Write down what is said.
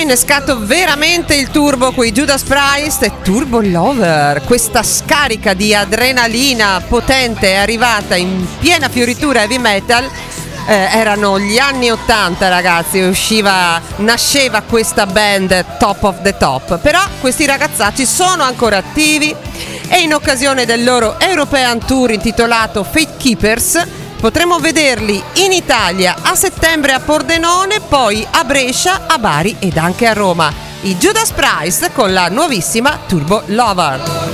innescato veramente il turbo con i Judas Priest e Turbo Lover. Questa scarica di adrenalina potente è arrivata in piena fioritura heavy metal. Erano gli anni 80, ragazzi, nasceva questa band Top of the Top, però questi ragazzacci sono ancora attivi e in occasione del loro European Tour intitolato Fate Keepers potremo vederli in Italia a settembre a Pordenone, poi a Brescia, a Bari ed anche a Roma. I Judas Priest con la nuovissima Turbo Lover.